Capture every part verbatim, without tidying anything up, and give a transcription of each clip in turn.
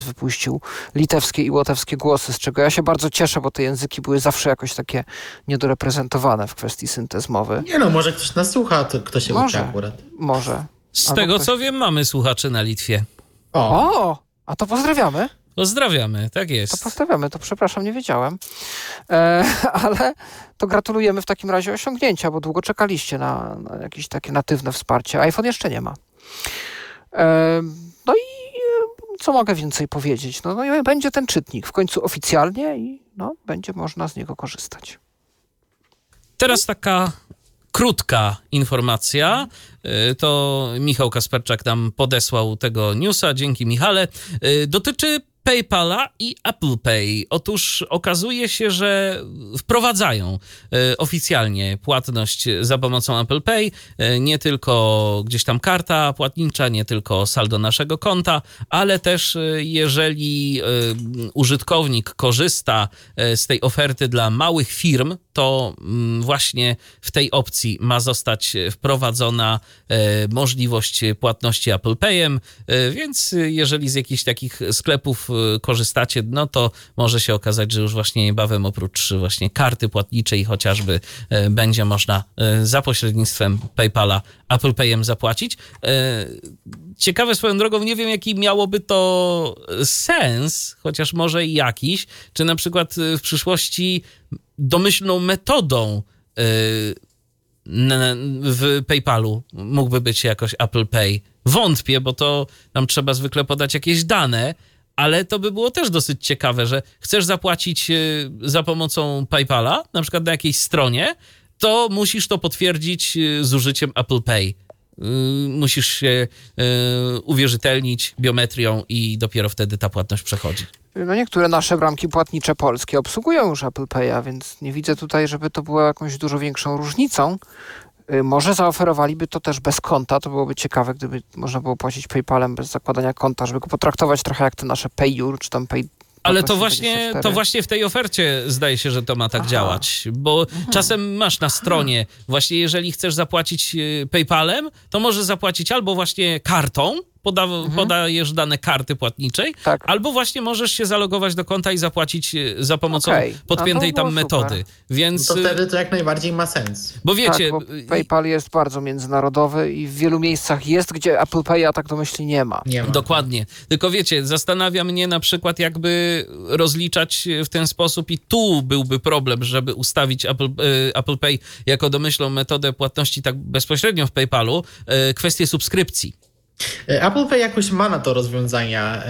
wypuścił litewskie i łotewskie głosy, z czego ja się bardzo cieszę, bo te języki były zawsze jakoś takie niedoreprezentowane w kwestii syntez mowy. Nie no, może ktoś nas słucha, to kto się może, uczy akurat. Może. Z Albo tego ktoś... co wiem, mamy słuchaczy na Litwie. O, o, a to pozdrawiamy. Pozdrawiamy, tak To jest. pozdrawiamy, to przepraszam, nie wiedziałem. E, ale to gratulujemy w takim razie osiągnięcia, bo długo czekaliście na, na jakieś takie natywne wsparcie. iPhone jeszcze nie ma. E, no i e, co mogę więcej powiedzieć? No, no i będzie ten czytnik w końcu oficjalnie i no, będzie można z niego korzystać. Teraz taka krótka informacja. To Michał Kasperczak nam podesłał tego newsa. Dzięki, Michale. Dotyczy PayPala i Apple Pay. Otóż okazuje się, że wprowadzają oficjalnie płatność za pomocą Apple Pay. Nie tylko gdzieś tam karta płatnicza, nie tylko saldo naszego konta, ale też jeżeli użytkownik korzysta z tej oferty dla małych firm, to właśnie w tej opcji ma zostać wprowadzona możliwość płatności Apple Payem, więc jeżeli z jakichś takich sklepów korzystacie, no to może się okazać, że już właśnie niebawem oprócz właśnie karty płatniczej chociażby będzie można za pośrednictwem PayPala Apple Payem zapłacić. Ciekawe swoją drogą, nie wiem jaki miałoby to sens, chociaż może i jakiś, czy na przykład w przyszłości domyślną metodą w PayPalu mógłby być jakoś Apple Pay. Wątpię, bo to nam trzeba zwykle podać jakieś dane, ale to by było też dosyć ciekawe, że chcesz zapłacić za pomocą PayPala, na przykład na jakiejś stronie, to musisz to potwierdzić z użyciem Apple Pay. Musisz się uwierzytelnić biometrią i dopiero wtedy ta płatność przechodzi. No niektóre nasze bramki płatnicze polskie obsługują już Apple Pay'a, więc nie widzę tutaj, żeby to było jakąś dużo większą różnicą. Może zaoferowaliby to też bez konta, to byłoby ciekawe, gdyby można było płacić PayPalem bez zakładania konta, żeby go potraktować trochę jak te nasze PayU, czy tam Pay... Ale to właśnie, to właśnie w tej ofercie zdaje się, że to ma tak Aha. działać, bo mhm. czasem masz na stronie, właśnie jeżeli chcesz zapłacić PayPalem, to możesz zapłacić albo właśnie kartą, Poda, mhm. podajesz dane karty płatniczej, tak. albo właśnie możesz się zalogować do konta i zapłacić za pomocą okay. podpiętej tam metody. Super. Więc... No to wtedy to jak najbardziej ma sens. Bo wiecie... Tak, bo PayPal jest bardzo międzynarodowy i w wielu miejscach jest, gdzie Apple Pay'a tak domyślnie nie ma. nie ma. Dokładnie. Tylko wiecie, zastanawia mnie na przykład jakby rozliczać w ten sposób i tu byłby problem, żeby ustawić Apple, Apple Pay jako domyślną metodę płatności tak bezpośrednio w PayPalu, kwestię subskrypcji. Apple Pay jakoś ma na to rozwiązania.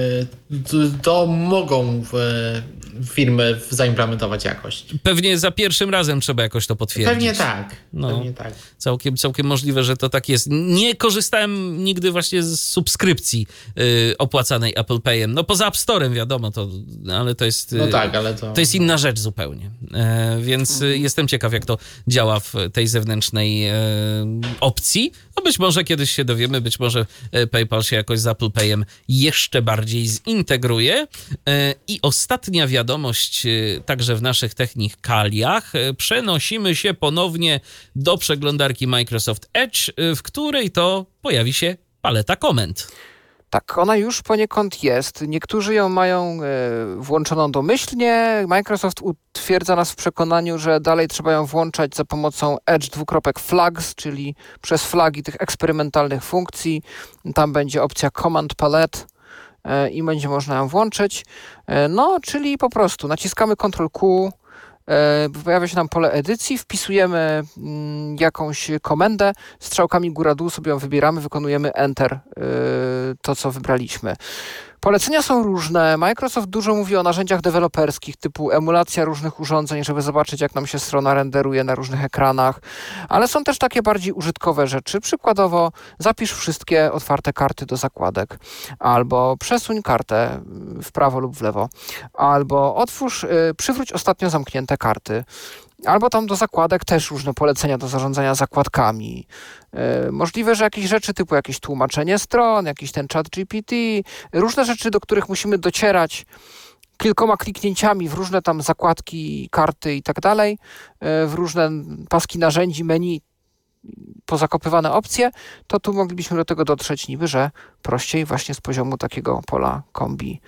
To mogą firmy zaimplementować jakoś. Pewnie za pierwszym razem trzeba jakoś to potwierdzić. Pewnie tak. No, pewnie tak. Całkiem, całkiem możliwe, że to tak jest. Nie korzystałem nigdy właśnie z subskrypcji yy, opłacanej Apple Payem. No poza App Store'em wiadomo, to, ale to jest, no tak, ale to... to jest inna rzecz zupełnie. Yy, więc mhm. jestem ciekaw, jak to działa w tej zewnętrznej yy, opcji. No być może kiedyś się dowiemy, być może PayPal się jakoś z Apple Payem jeszcze bardziej zintegruje. I ostatnia wiadomość także w naszych technikaliach. Przenosimy się ponownie do przeglądarki Microsoft Edge, w której to pojawi się paleta komend. Tak, ona już poniekąd jest. Niektórzy ją mają e, włączoną domyślnie. Microsoft utwierdza nas w przekonaniu, że dalej trzeba ją włączać za pomocą Edge dwukropek flags, czyli przez flagi tych eksperymentalnych funkcji. Tam będzie opcja Command Palette e, i będzie można ją włączyć. E, no, czyli po prostu naciskamy kontrol Q, pojawia się nam pole edycji, wpisujemy mm, jakąś komendę, strzałkami góra-dół sobie ją wybieramy, wykonujemy Enter, yy, to co wybraliśmy. Polecenia są różne. Microsoft dużo mówi o narzędziach deweloperskich typu emulacja różnych urządzeń, żeby zobaczyć, jak nam się strona renderuje na różnych ekranach, ale są też takie bardziej użytkowe rzeczy. Przykładowo zapisz wszystkie otwarte karty do zakładek, albo przesuń kartę w prawo lub w lewo, albo otwórz, yy, przywróć ostatnio zamknięte karty. Albo tam do zakładek też różne polecenia do zarządzania zakładkami. Yy, możliwe, że jakieś rzeczy typu jakieś tłumaczenie stron, jakiś ten chat G P T, różne rzeczy, do których musimy docierać kilkoma kliknięciami w różne tam zakładki, karty i tak dalej, yy, w różne paski narzędzi, menu, pozakopywane opcje, to tu moglibyśmy do tego dotrzeć niby, że prościej właśnie z poziomu takiego pola kombi